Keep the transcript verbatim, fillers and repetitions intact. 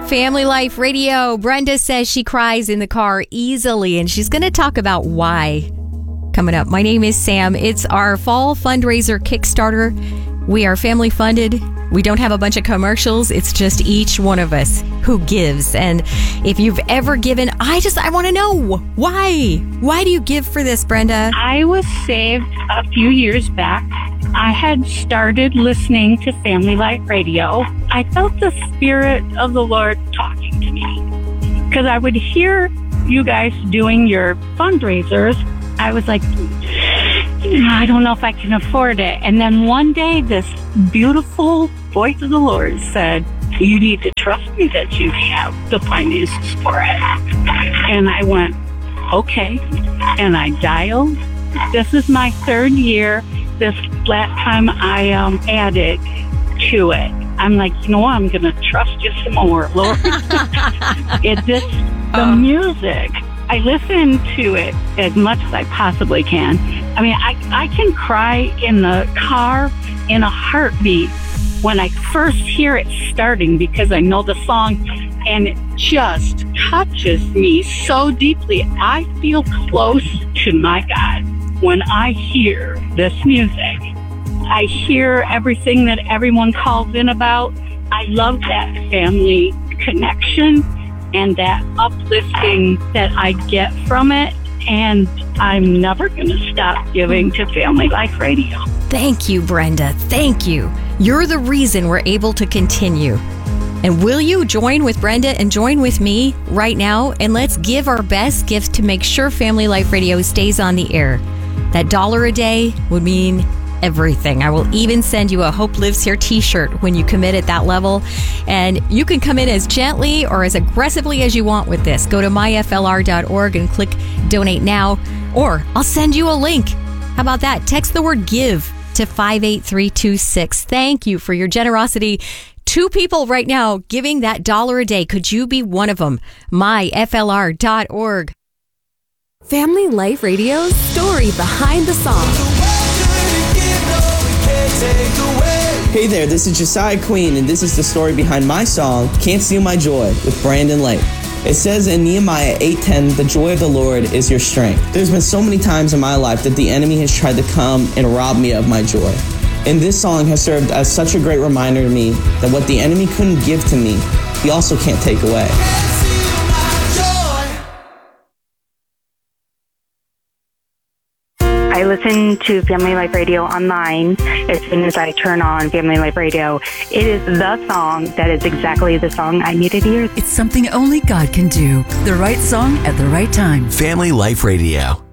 Family Life Radio. Brenda says she cries in the car easily, and she's going to talk about why coming up. My name is Sam. It's our fall fundraiser Kickstarter. We are family funded. We don't have a bunch of commercials. It's just each one of us who gives. And if you've ever given, I just, I want to know why. Why do you give for this, Brenda? I was saved a few years back. I had started listening to Family Life Radio. I felt the Spirit of the Lord talking to me because I would hear you guys doing your fundraisers. I was like, I don't know if I can afford it. And then one day, this beautiful voice of the Lord said, you need to trust me that you have the finances for it. And I went, okay. And I dialed. This is my third year. This last time I um, added to it. I'm like, you know what? I'm going to trust you some more, Lord. It's just the oh. music. I listen to it as much as I possibly can. I mean, I, I can cry in the car in a heartbeat when I first hear it starting because I know the song and it just touches me so deeply. I feel close to my God when I hear this music. I hear everything that everyone calls in about. I love that family connection and that uplifting that I get from it. And I'm never going to stop giving to Family Life Radio. Thank you, Brenda. Thank you. You're the reason we're able to continue. And will you join with Brenda and join with me right now? And let's give our best gift to make sure Family Life Radio stays on the air. That dollar a day would mean everything. I will even send you a Hope Lives Here t-shirt when you commit at that level. And you can come in as gently or as aggressively as you want with this. Go to my f l r dot org and click donate now, or I'll send you a link. How about that? Text the word give to five eight three two six. Thank you for your generosity. Two people right now giving that dollar a day. Could you be one of them? my f l r dot org. Family Life Radio's story behind the song. Hey there, this is Josiah Queen, and this is the story behind my song, Can't Steal My Joy, with Brandon Lake. It says in Nehemiah eight ten, the joy of the Lord is your strength. There's been so many times in my life that the enemy has tried to come and rob me of my joy. And this song has served as such a great reminder to me that what the enemy couldn't give to me, he also can't take away. I listen to Family Life Radio online as soon as I turn on Family Life Radio. It is the song that is exactly the song I needed to hear. It's something only God can do. The right song at the right time. Family Life Radio.